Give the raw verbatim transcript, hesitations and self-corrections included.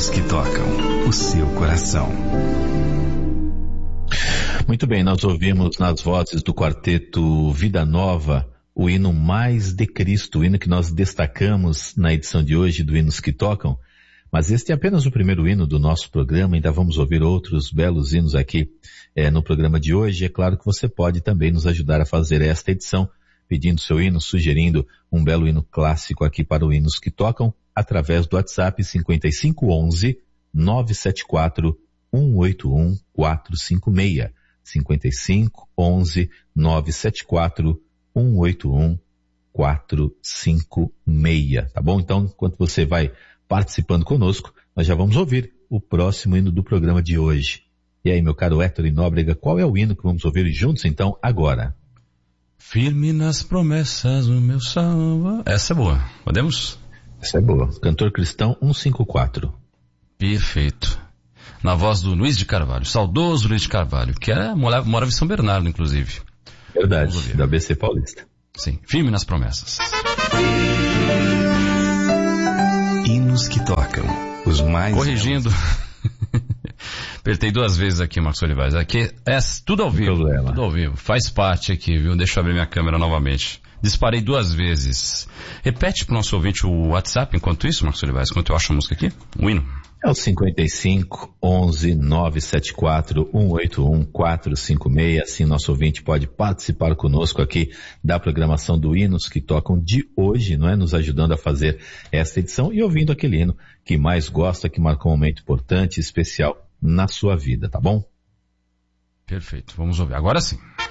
hinos que tocam o seu coração. Muito bem, nós ouvimos nas vozes do quarteto Vida Nova o hino Mais de Cristo, o hino que nós destacamos na edição de hoje do Hinos que Tocam. Mas este é apenas o primeiro hino do nosso programa, ainda vamos ouvir outros belos hinos aqui é, no programa de hoje. É claro que você pode também nos ajudar a fazer esta edição, pedindo seu hino, sugerindo um belo hino clássico aqui para o Hinos que Tocam, através do WhatsApp cinco cinco um um, nove sete quatro, um oito um, quatro cinco seis. cinco cinco um um, nove sete quatro, um oito um, quatro cinco seis. Tá bom? Então, enquanto você vai participando conosco, nós já vamos ouvir o próximo hino do programa de hoje. E aí, meu caro Héctor Nóbrega, qual é o hino que vamos ouvir juntos, então, agora? Firme nas promessas, o meu salva. Essa é boa. Podemos? Essa é boa. Cantor Cristão cento e cinquenta e quatro. Perfeito. Na voz do Luiz de Carvalho, saudoso Luiz de Carvalho, que é, morava, morava em São Bernardo, inclusive. Verdade, da B C Paulista. Sim, firme nas promessas. Hinos que tocam, os mais... Corrigindo. Apertei duas vezes aqui, Marcos Olivares. Aqui é tudo ao vivo. Problema. Tudo ao vivo. Faz parte aqui, viu? Deixa eu abrir minha câmera novamente. Disparei duas vezes. Repete pro nosso ouvinte o WhatsApp enquanto isso, Marcos Olivares, enquanto eu acho a música aqui. O hino. É o cinco cinco um um, nove sete quatro, um oito um, quatro cinco seis. Assim nosso ouvinte pode participar conosco aqui da programação do Hinos que Tocam de hoje, não é? Nos ajudando a fazer esta edição e ouvindo aquele hino que mais gosta, que marcou um momento importante e especial na sua vida, tá bom? Perfeito. Vamos ouvir. Agora sim.